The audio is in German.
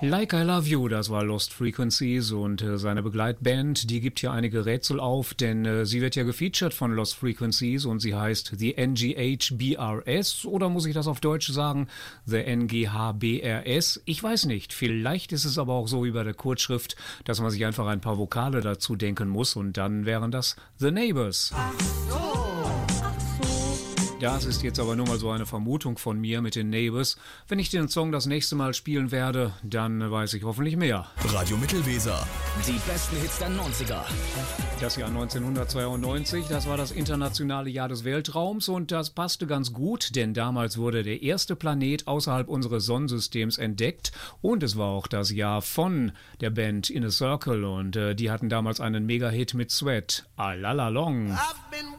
Like I Love You, das war Lost Frequencies und seine Begleitband, die gibt hier einige Rätsel auf, denn sie wird ja gefeatured von Lost Frequencies und sie heißt The NGHBRS, oder muss ich das auf Deutsch sagen? The NGHBRS? Ich weiß nicht, vielleicht ist es aber auch so wie bei der Kurzschrift, dass man sich einfach ein paar Vokale dazu denken muss und dann wären das The Neighbors. Ach so. Das ist jetzt aber nur mal so eine Vermutung von mir mit den Neighbors. Wenn ich den Song das nächste Mal spielen werde, dann weiß ich hoffentlich mehr. Radio Mittelweser. Die besten Hits der 90er. Das Jahr 1992, das war das internationale Jahr des Weltraums und das passte ganz gut, denn damals wurde der erste Planet außerhalb unseres Sonnensystems entdeckt und es war auch das Jahr von der Band In a Circle und die hatten damals einen Mega-Hit mit Sweat, All Along. I've been